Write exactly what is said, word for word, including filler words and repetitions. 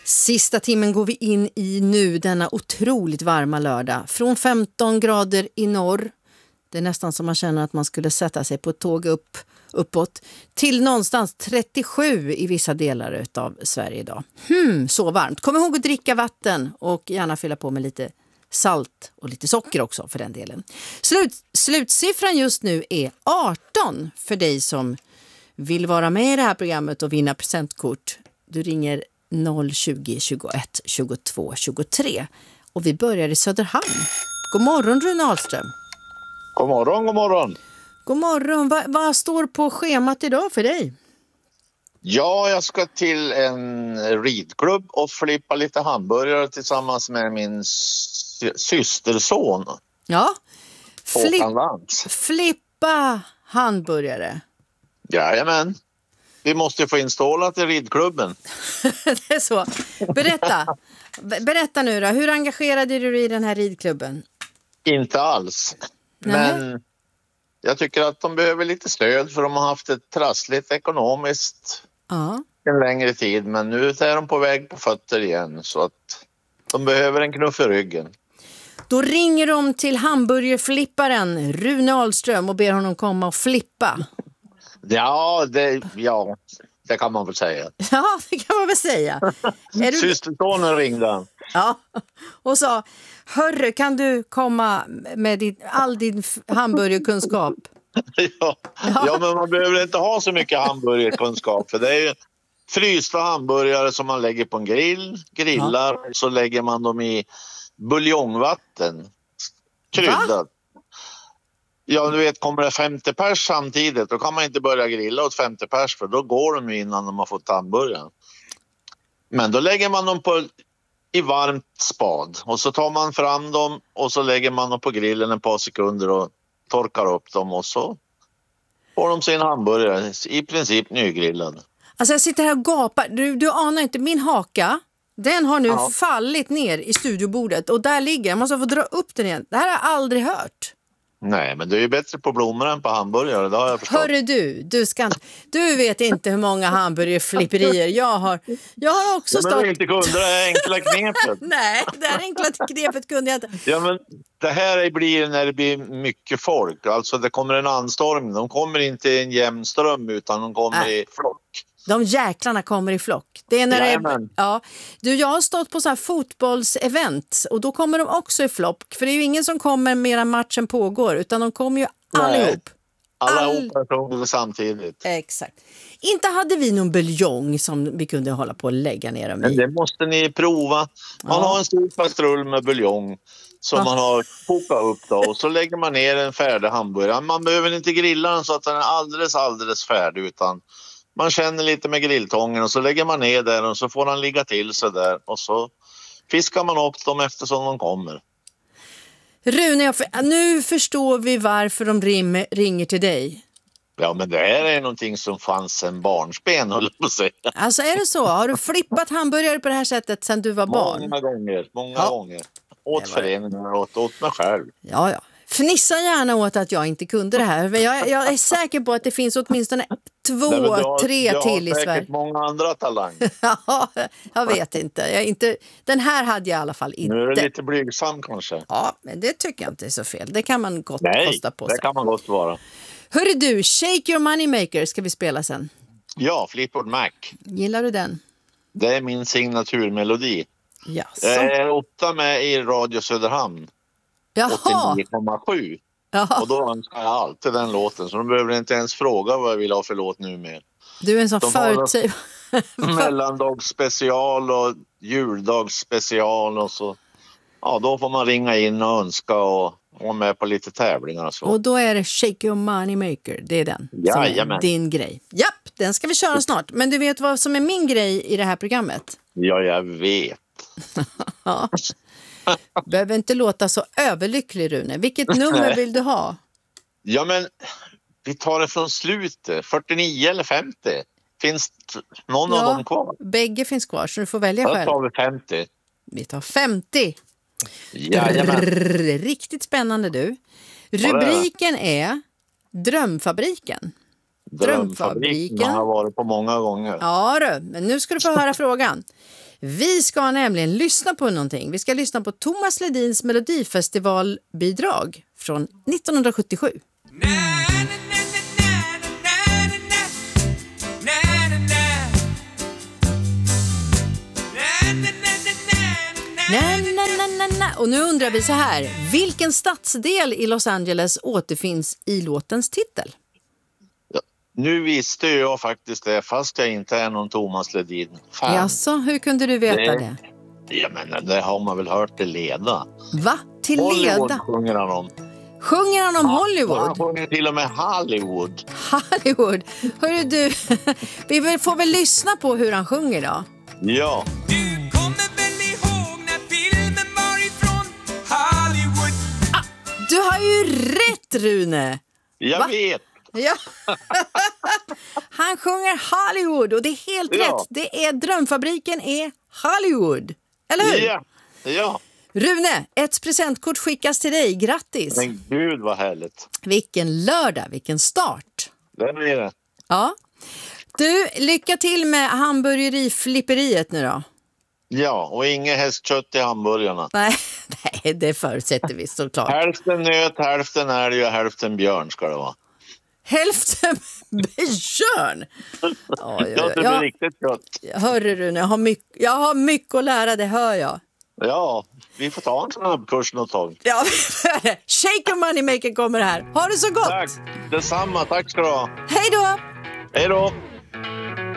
Sista timmen går vi in i nu denna otroligt varma lördag. Från femton grader i norr. Det är nästan som man känner att man skulle sätta sig på ett tåg upp, uppåt. Till någonstans trettiosju i vissa delar av Sverige idag. Hmm, så varmt. Kom ihåg att dricka vatten och gärna fylla på med lite salt och lite socker också för den delen. Slut, slutsiffran just nu är arton för dig som vill vara med i det här programmet och vinna presentkort. Du ringer noll tjugo, tjugoett, tjugotvå, tjugotre. Och vi börjar i Söderhamn. God morgon Rune Ahlström. God morgon, god morgon. God morgon. Va, vad står på schemat idag för dig? Ja, jag ska till en ridklubb och flippa lite hamburgare tillsammans med min sy- systerson. Ja, Flipp, Håkan flippa hamburgare. Jajamän. Vi måste få instalat i ridklubben. Det är så. Berätta. Berätta nu då. Hur engagerade du dig i den här ridklubben? Inte alls. Nej. Men jag tycker att de behöver lite stöd för de har haft ett trassligt ekonomiskt Ja. en längre tid. Men nu är de på väg på fötter igen så att de behöver en knuff i ryggen. Då ringer de till hamburgerflipparen Rune Ahlström och ber honom komma och flippa. Ja, det, ja, det kan man väl säga. Ja, det kan man väl säga. Är du... Systersonen ringde. Ja, och sa, hörru, kan du komma med din, all din hamburgerkunskap? Ja. Ja, men man behöver inte ha så mycket hamburgerkunskap. För det är ju frysta hamburgare som man lägger på en grill, grillar, ja. Så lägger man dem i buljongvatten, kryddat. Va? Ja, du vet, kommer det femtio pers samtidigt, då kan man inte börja grilla åt femtio pers för då går de innan de har fått hamburgaren. Men då lägger man dem på i varmt spad och så tar man fram dem och så lägger man dem på grillen ett par sekunder och torkar upp dem och så får de sin hamburgare i princip nygrillad. Alltså jag sitter här och gapar, du, du anar inte, min haka, den har nu ja. fallit ner i studiobordet och där ligger, jag måste få dra upp den igen. Det här har jag aldrig hört. Nej, men du är ju bättre på blommor än på hamburgare, det har jag förstått. Hörru du, du, ska inte, du vet inte hur många hamburgerflipperier jag har. Jag har också ja, men stått... du inte kunde det här enkla knepet. Nej, det här enkla knepet kunde jag inte. Ja, men det här blir när det blir mycket folk. Alltså det kommer en anstormning. De kommer inte i en jämn ström utan de kommer Nej. i flock. De jäklarna kommer i flock. Det är när det är, ja. Du, jag har stått på så här fotbollsevent och då kommer de också i flock. För det är ju ingen som kommer medan matchen pågår utan de kommer ju allihop. Allihop All... samtidigt. Exakt. Inte hade vi någon buljong som vi kunde hålla på att lägga ner dem i. Men det måste ni prova. Man ja. har en stor pastrull med buljong som ja. man har kokat upp då. Och så lägger man ner en färdig hamburgare. Man behöver inte grilla den så att den är alldeles, alldeles färdig utan... Man känner lite med grilltången och så lägger man ner där och så får han ligga till sig där och så fiskar man upp dem eftersom de kommer. Rune, nu förstår vi varför de rim, ringer till dig. Ja, men det här är någonting som fanns en barnsben, håller på att säga. Alltså är det så? Har du flippat hamburgare på det här sättet sedan du var barn? Många gånger, många ja. gånger. Åt var... föreningar och åt, åt mig själv. Ja, ja. Fnissa gärna åt att jag inte kunde det här. Jag, jag är säker på att det finns åtminstone två, Nej, har, tre till i Sverige. Jag har säkert många andra talanger. Ja, jag vet inte. Jag inte. Den här hade jag i alla fall inte. Nu är det lite blygsam kanske. Ja, men det tycker jag inte är så fel. Det kan man gott Nej, kosta på sig. det kan man gott vara. Hörru du, Shake Your Moneymaker ska vi spela sen. Ja, Fleetwood Mac. Gillar du den? Det är min signaturmelodi. Ja, så. Jag är åtta med i Radio Söderhamn. åttionio komma sju. Och då önskar jag alltid den låten. Så de behöver inte ens fråga vad jag vill ha för låt nu med. Du är en sån förutsäg... mellandagsspecial och juldagsspecial och så. Ja, då får man ringa in och önska och vara med på lite tävlingar och så. Och då är det Shake Your Moneymaker. Det är den som är din grej. Japp, den ska vi köra snart. Men du vet vad som är min grej i det här programmet? Ja, jag vet. Ja. Behöver inte låta så överlycklig, Rune. Vilket nummer vill du ha? Ja, men vi tar det från slutet. fyrtionio eller femtio. Finns någon ja, av dem kvar? Bägge finns kvar, så du får välja Då själv. tar vi femtio. Vi tar femtio. Jajamän. Drrr, riktigt spännande du. Rubriken är Drömfabriken. Drömfabriken har varit på många gånger. Ja du, men nu ska du få höra frågan. Vi ska nämligen lyssna på någonting. Vi ska lyssna på Thomas Ledins Melodifestivalbidrag från nittonhundrasjuttiosju. Na, na, na, na, na. Och nu undrar vi så här, vilken stadsdel i Los Angeles återfinns i låtens titel? Ja, nu visste jag faktiskt det, fast jag inte är någon Thomas Ledin-fan. Jaså, hur kunde du veta det? det? Jag menar, det har man väl hört till leda. Va? Till Hollywood leda? sjunger han om. Sjunger han om Han Hollywood? sjunger till och med Hollywood. Hollywood? Hörru du, vi får väl lyssna på hur han sjunger då? Ja. Du kommer väl ihåg när filmen var ifrån Hollywood? Ah, du har ju rätt, Rune! Jag Va? vet. Ja. Han sjunger Hollywood och det är helt Ja. rätt. Det är Drömfabriken är Hollywood. Eller hur? Ja. Ja. Rune, ett presentkort skickas till dig. Grattis! Men gud vad härligt. Vilken lördag, vilken start! Det är det. Ja. Du, lycka till med hamburgeriflipperiet nu då. Ja, och inget hästkött i hamburgarna. Nej, nej, det förutsätter vi såklart. Hälften nöt, hälften älg och hälften björn ska det vara. Hälften björn! Oj, oj, Ja, oj. det blir Ja, riktigt gott. hörru Rune, jag har, mycket, jag har mycket att lära, det hör jag. Ja, vi får ta en snabbkurs något tag. Ja, Shake your money maker kommer här. Ha det så gott! Tack, detsamma. Tack ska du ha. Hej då! Hej då!